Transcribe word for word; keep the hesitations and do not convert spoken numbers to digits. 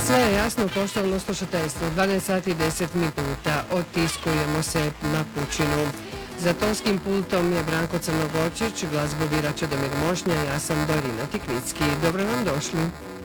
Sve je jasno, poštovano slušateljstvo. dvanaest sati i deset minuta. Otiskujemo se na pučinu. Za tonskim pultom je Branko Crnogorčić, glazbu bira Čedomir Mošnja, ja sam Dorina Tikvicki. Dobro nam došli.